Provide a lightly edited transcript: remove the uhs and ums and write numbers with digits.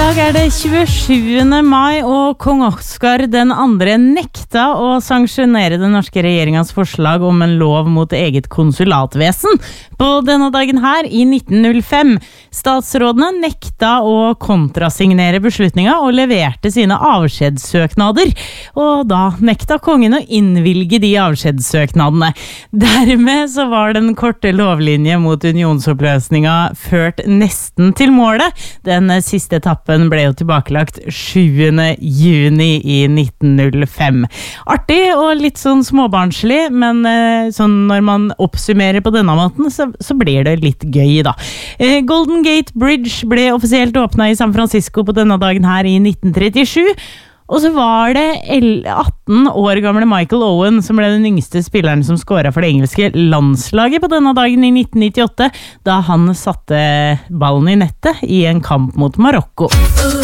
dag det 27. mai, og kong Oscar den andre nekta å sanksjonere den norske regjeringens forslag om en lov mot eget konsulatvesen på denne dagen her i 1905. Statsrådene nekta å kontrasignere beslutninga og leverte sine avskjedssøknader, og da nekta kongen å innvilge de avskjedssøknadene. Dermed så var den korte lovlinje mot unionsoppløsninga ført nesten til målet. Den siste etappen ble jo tilbakelagt 7. juni i 1905. Artig og litt sånn småbarnslig, men sånn når man oppsummerer på denne måten, så blir det litt gøy da. Golden Gate Bridge ble offisielt åpnet i San Francisco på denne dagen her i 1937, og så var det 18 år gamle Michael Owen som ble den yngste spilleren som skåret for det engelske landslaget på denne dagen i 1998, da han satte ballen i nettet i en kamp mot Marokko.